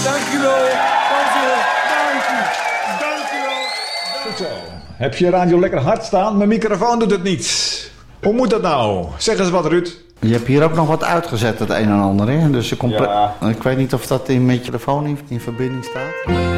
Dankjewel. Dankjewel. Goed zo. Heb je radio lekker hard staan? Mijn microfoon doet het niet. Hoe moet dat nou? Zeg eens wat, Ruud. Je hebt hier ook nog wat uitgezet, het een en ander, hè? Dus Ja. ik weet niet of dat met je telefoon in verbinding staat.